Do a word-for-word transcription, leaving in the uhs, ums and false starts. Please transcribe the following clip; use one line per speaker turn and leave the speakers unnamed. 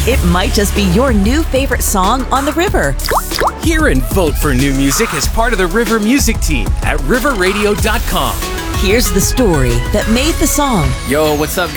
It might just be your new favorite song on the river.
Hear and vote for new music as part of the River Music Team at river radio dot com.
Here's the story that made the song.
Yo, what's up, guys?